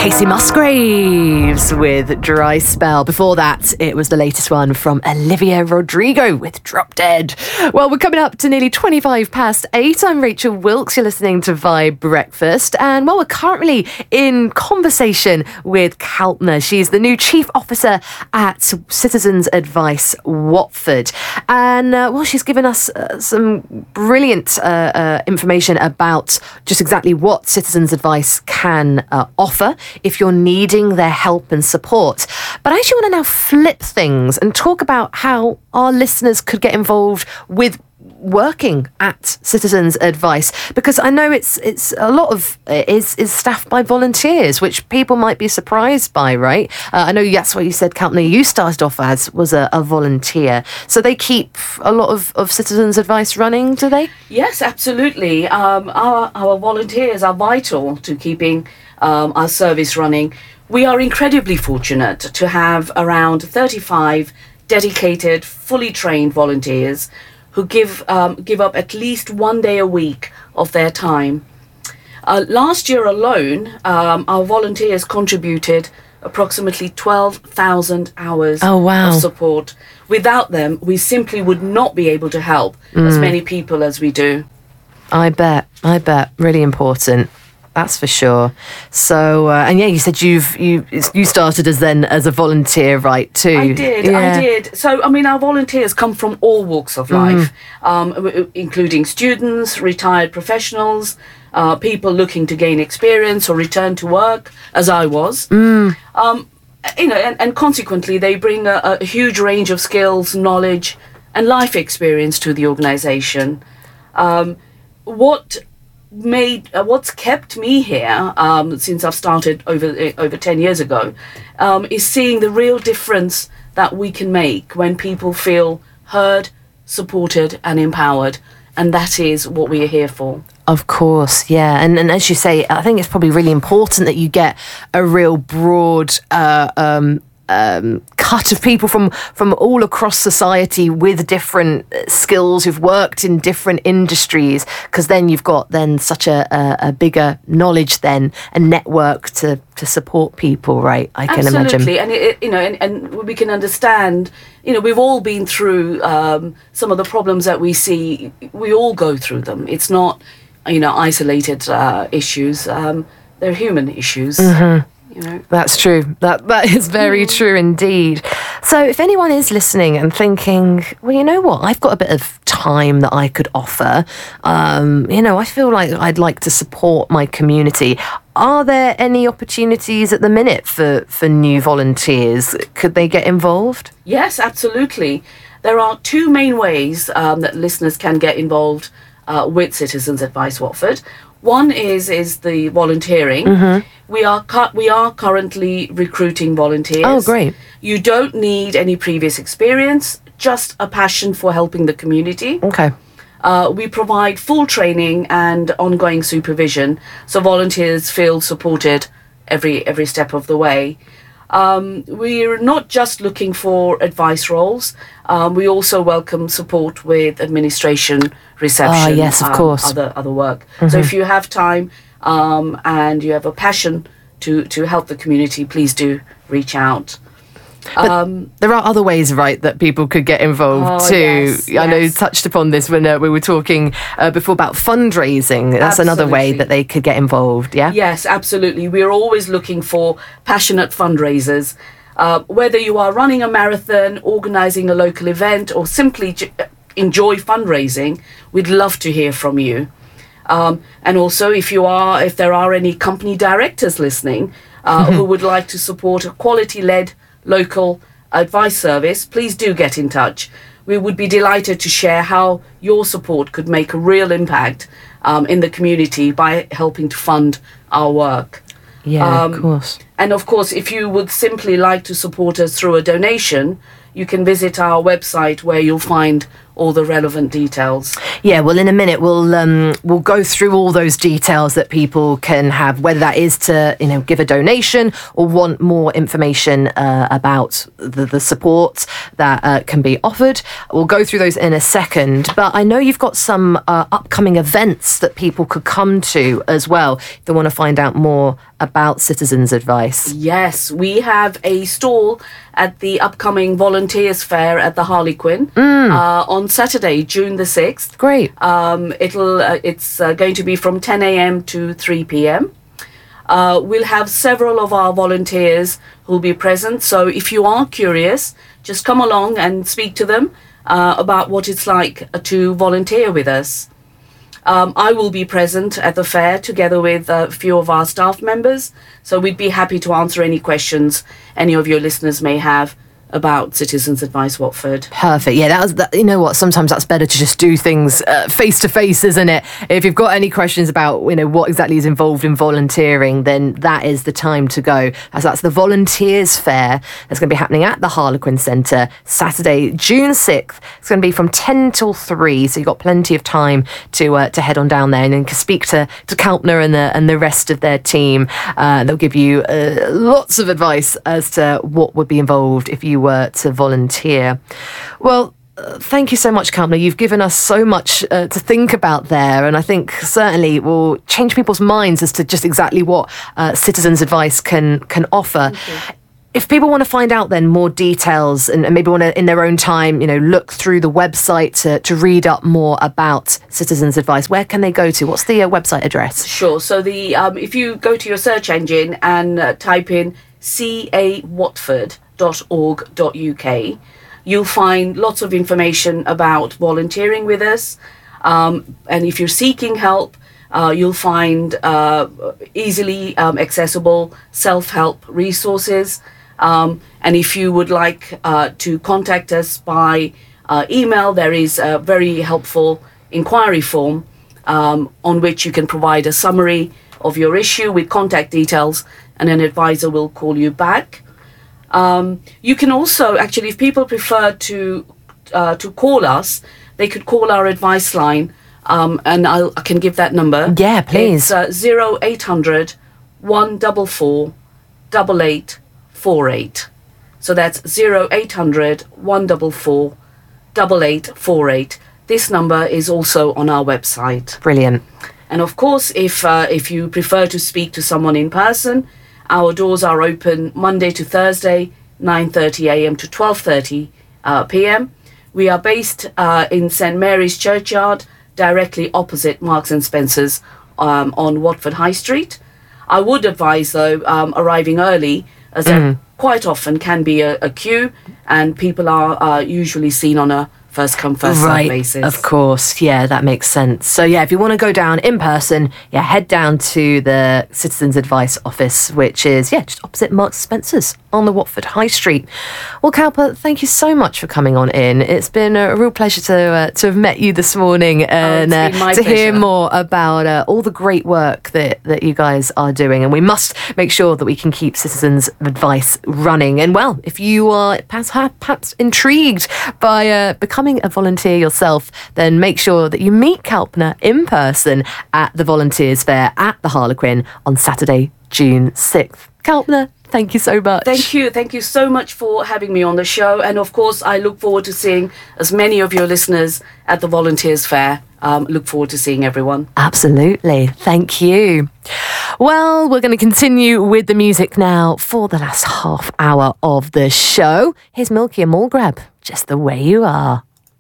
Casey Musgraves with Dry Spell. Before that, it was the latest one from Olivia Rodrigo with Drop Dead. Well, we're coming up to nearly 8:25. I'm Rachel Wilkes. You're listening to Vibe Breakfast. And well, we're currently in conversation with Kalpna. She's the new Chief Officer at Citizens Advice Watford. And well, she's given us some brilliant information about just exactly what Citizens Advice can offer if you're needing their help and support. But I actually want to now flip things and talk about how our listeners could get involved with working at Citizens Advice, because I know it's a lot of it is staffed by volunteers, which people might be surprised by, right? I know that's what you said, Kalpna, you started off as was a volunteer. So they keep a lot of Citizens Advice running, do they? Yes, absolutely. Our volunteers are vital to keeping our service running. We are incredibly fortunate to have around 35 dedicated, fully trained volunteers who give up at least one day a week of their time. Last year alone, our volunteers contributed approximately 12,000 hours of support. Without them, we simply would not be able to help as many people as we do. I bet. Really important. That's for sure. So, and yeah, you said you started as a volunteer, right, too? I did. So, I mean, our volunteers come from all walks of life, including students, retired professionals, people looking to gain experience or return to work, as I was. And consequently, they bring a huge range of skills, knowledge, and life experience to the organisation. What's kept me here since I've started over 10 years ago is seeing the real difference that we can make when people feel heard, supported and empowered, and that is what we are here for. Of course, yeah. And as you say, I think it's probably really important that you get a real broad cut of people from all across society with different skills who've worked in different industries, because then you've got such a bigger knowledge then and network to support people, right? I can imagine. Absolutely, and we can understand. We've all been through some of the problems that we see. We all go through them. It's not isolated issues. They're human issues. That's true. That is very true indeed. So if anyone is listening and thinking, well, you know what, I've got a bit of time that I could offer, I feel like I'd like to support my community. Are there any opportunities at the minute for new volunteers? Could they get involved? Yes, absolutely. There are two main ways that listeners can get involved with Citizens Advice Watford. One is the volunteering. We are currently recruiting volunteers. Oh, great. You don't need any previous experience, just a passion for helping the community. Okay. We provide full training and ongoing supervision, so volunteers feel supported every step of the way. We're not just looking for advice roles. We also welcome support with administration, reception, yes, of course. other work. So if you have time and you have a passion to help the community, please do reach out. But there are other ways, right, that people could get involved too. Yes. I know you touched upon this when we were talking before about fundraising. That's another way that they could get involved, yeah? Yes, absolutely. We're always looking for passionate fundraisers. Whether you are running a marathon, organising a local event, or simply enjoy fundraising, we'd love to hear from you. And also, if there are any company directors listening who would like to support a quality-led local advice service, please do get in touch. We would be delighted to share how your support could make a real impact in the community by helping to fund our work. Yeah, of course. And of course, if you would simply like to support us through a donation, you can visit our website where you'll find all the relevant details. Yeah, well, in a minute we'll go through all those details that people can have, whether that is to give a donation or want more information about the support that can be offered. We'll go through those in a second, but I know you've got some upcoming events that people could come to as well if they want to find out more about Citizens Advice. Yes, we have a stall at the upcoming Volunteers Fair at the Harlequin on Saturday, June the 6th. Great. It's going to be from 10 a.m. to 3 p.m. We'll have several of our volunteers who'll be present. So if you are curious, just come along and speak to them about what it's like to volunteer with us. I will be present at the fair together with a few of our staff members, so we'd be happy to answer any questions any of your listeners may have about Citizens Advice Watford. Perfect. Yeah, you know what? Sometimes that's better to just do things face to face, isn't it? If you've got any questions about what exactly is involved in volunteering, then that is the time to go. As that's the Volunteers Fair. That's going to be happening at the Harlequin Centre Saturday, June 6th. It's going to be from 10 till 3, so you've got plenty of time to head on down there and then speak to Kalpna and the rest of their team. They'll give you lots of advice as to what would be involved if you were to volunteer. Well, thank you so much, Kalpna. You've given us so much to think about there, and I think certainly will change people's minds as to just exactly what Citizens Advice can offer. If people want to find out then more details and maybe want to, in their own time, look through the website to read up more about Citizens Advice, where can they go to? What's the website address? Sure. So if you go to your search engine and type in cawatford.org.uk, you'll find lots of information about volunteering with us. And if you're seeking help, you'll find easily accessible self-help resources. And if you would like to contact us by email, there is a very helpful inquiry form on which you can provide a summary of your issue with contact details, and an advisor will call you back. You can also, actually, if people prefer to call us, they could call our advice line, and I can give that number. Yeah, please. It's 0800 144 8848. So that's 0800 144 8848. This number is also on our website. Brilliant. And of course, if you prefer to speak to someone in person, our doors are open Monday to Thursday, 9:30 a.m. to 12:30 p.m. We are based in St Mary's Churchyard, directly opposite Marks and Spencer's on Watford High Street. I would advise, though, arriving early, as there quite often can be a queue, and people are usually seen on a first come, first served basis. Of course. Yeah, that makes sense. So yeah, if you want to go down in person, head down to the Citizens Advice office, which is just opposite Marks and Spencer's on the Watford High Street. Well, Kalpna, thank you so much for coming on in. It's been a real pleasure to have met you this morning and to hear more about all the great work that you guys are doing. And we must make sure that we can keep Citizens Advice running. And well, if you are perhaps intrigued by becoming a volunteer yourself, then make sure that you meet Kalpna in person at the Volunteers Fair at the Harlequin on Saturday, June 6th. Kalpna, thank you so much. Thank you so much for having me on the show, and of course I look forward to seeing as many of your listeners at the Volunteers Fair. Look forward to seeing everyone. Absolutely. Thank you. Well, we're going to continue with the music now for the last half hour of the show. Here's Milky and Mallgrab, Just the Way You Are.